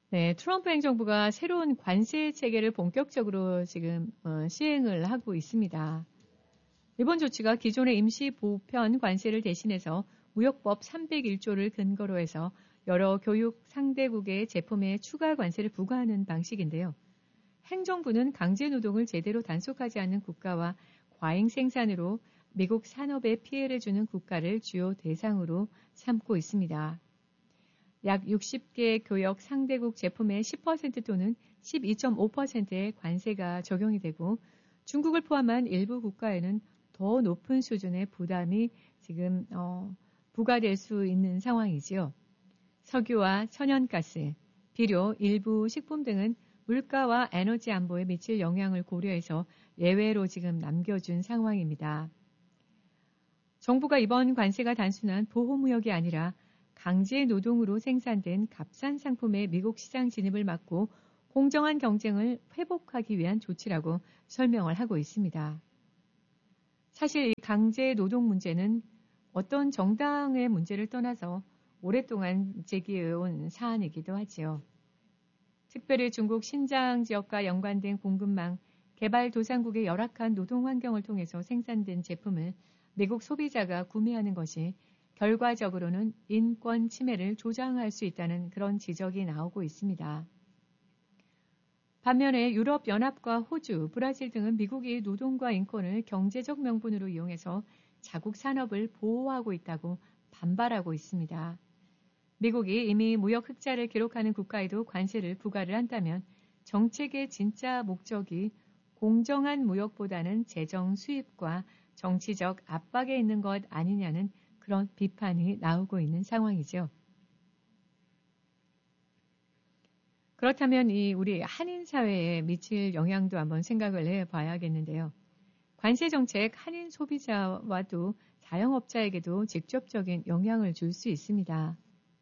네, 트럼프 행정부가 새로운 관세 체계를 본격적으로 지금 시행을 하고 있습니다. 이번 조치가 기존의 임시 보편 관세를 대신해서 무역법 301조를 근거로 해서 여러 교육 상대국의 제품에 추가 관세를 부과하는 방식인데요. 행정부는 강제 노동을 제대로 단속하지 않는 국가와 과잉 생산으로 미국 산업에 피해를 주는 국가를 주요 대상으로 삼고 있습니다. 약 60개 교역 상대국 제품의 10% 또는 12.5%의 관세가 적용이 되고 중국을 포함한 일부 국가에는 더 높은 수준의 부담이 지금 부과될 수 있는 상황이지요. 석유와 천연가스, 비료, 일부 식품 등은 물가와 에너지 안보에 미칠 영향을 고려해서 예외로 지금 남겨준 상황입니다. 정부가 이번 관세가 단순한 보호무역이 아니라 강제 노동으로 생산된 값싼 상품의 미국 시장 진입을 막고 공정한 경쟁을 회복하기 위한 조치라고 설명을 하고 있습니다. 사실 이 강제 노동 문제는 어떤 정당의 문제를 떠나서 오랫동안 제기해온 사안이기도 하지요. 특별히 중국 신장 지역과 연관된 공급망, 개발도상국의 열악한 노동 환경을 통해서 생산된 제품을 미국 소비자가 구매하는 것이 결과적으로는 인권 침해를 조장할 수 있다는 그런 지적이 나오고 있습니다. 반면에 유럽연합과 호주, 브라질 등은 미국이 노동과 인권을 경제적 명분으로 이용해서 자국 산업을 보호하고 있다고 반발하고 있습니다. 미국이 이미 무역 흑자를 기록하는 국가에도 관세를 부과를 한다면 정책의 진짜 목적이 공정한 무역보다는 재정 수입과 정치적 압박에 있는 것 아니냐는 그런 비판이 나오고 있는 상황이죠. 그렇다면 우리 한인 사회에 미칠 영향도 한번 생각을 해봐야겠는데요. 관세 정책 한인 소비자와도 자영업자에게도 직접적인 영향을 줄 수 있습니다.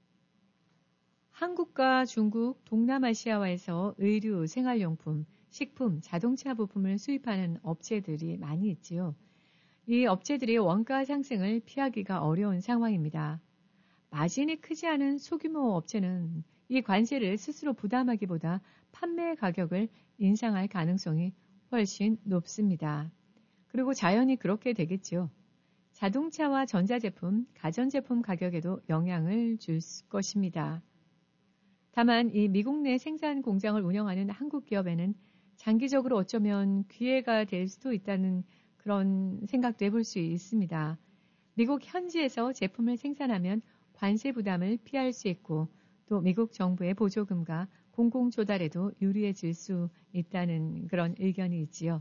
한국과 중국, 동남아시아에서 의류, 생활용품, 식품, 자동차 부품을 수입하는 업체들이 많이 있지요. 이 업체들이 원가 상승을 피하기가 어려운 상황입니다. 마진이 크지 않은 소규모 업체는 이 관세를 스스로 부담하기보다 판매 가격을 인상할 가능성이 훨씬 높습니다. 그리고 자연히 그렇게 되겠지요. 자동차와 전자제품, 가전제품 가격에도 영향을 줄 것입니다. 다만 이 미국 내 생산 공장을 운영하는 한국 기업에는 장기적으로 어쩌면 기회가 될 수도 있다는 그런 생각도 해볼 수 있습니다. 미국 현지에서 제품을 생산하면 관세 부담을 피할 수 있고 또 미국 정부의 보조금과 공공조달에도 유리해질 수 있다는 그런 의견이 있지요.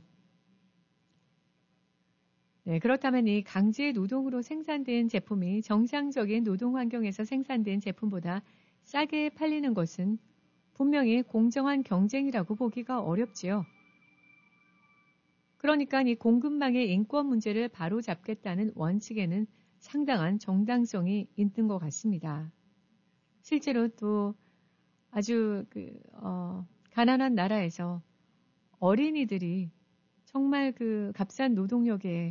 네, 그렇다면 이 강제 노동으로 생산된 제품이 정상적인 노동 환경에서 생산된 제품보다 싸게 팔리는 것은 분명히 공정한 경쟁이라고 보기가 어렵지요. 그러니까 이 공급망의 인권 문제를 바로잡겠다는 원칙에는 상당한 정당성이 있는 것 같습니다. 실제로 또 아주 가난한 나라에서 어린이들이 정말 그 값싼 노동력에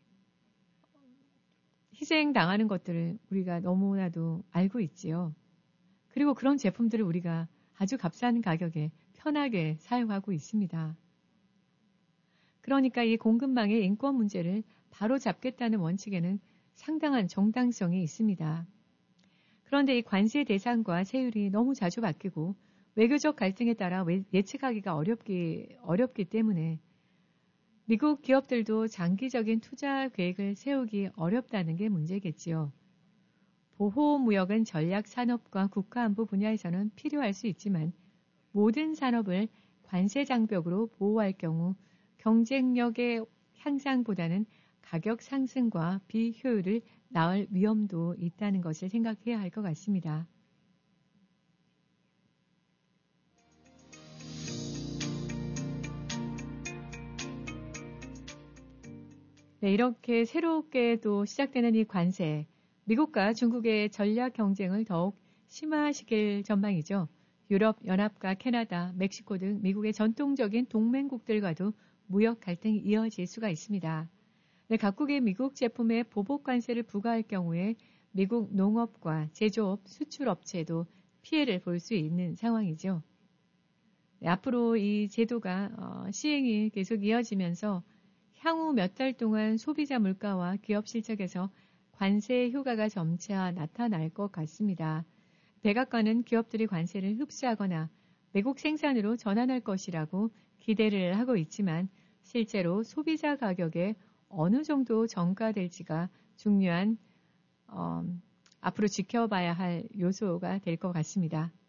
희생당하는 것들을 우리가 너무나도 알고 있지요. 그리고 그런 제품들을 우리가 아주 값싼 가격에 편하게 사용하고 있습니다. 그러니까 이 공급망의 인권 문제를 바로 잡겠다는 원칙에는 상당한 정당성이 있습니다. 그런데 이 관세 대상과 세율이 너무 자주 바뀌고 외교적 갈등에 따라 예측하기가 어렵기 때문에 미국 기업들도 장기적인 투자 계획을 세우기 어렵다는 게 문제겠지요. 보호무역은 전략 산업과 국가안보 분야에서는 필요할 수 있지만 모든 산업을 관세 장벽으로 보호할 경우 경쟁력의 향상보다는 가격 상승과 비효율을 낳을 위험도 있다는 것을 생각해야 할 것 같습니다. 네, 이렇게 새롭게 또 시작되는 이 관세, 미국과 중국의 전략 경쟁을 더욱 심화시킬 전망이죠. 유럽 연합과 캐나다, 멕시코 등 미국의 전통적인 동맹국들과도 무역 갈등이 이어질 수가 있습니다. 네, 각국의 미국 제품에 보복 관세를 부과할 경우에 미국 농업과 제조업, 수출업체도 피해를 볼 수 있는 상황이죠. 네, 앞으로 이 제도가 시행이 계속 이어지면서 향후 몇 달 동안 소비자 물가와 기업 실적에서 관세 효과가 점차 나타날 것 같습니다. 백악관은 기업들이 관세를 흡수하거나 외국 생산으로 전환할 것이라고 기대를 하고 있지만 실제로 소비자 가격에 어느 정도 전가될지가 중요한 앞으로 지켜봐야 할 요소가 될 것 같습니다.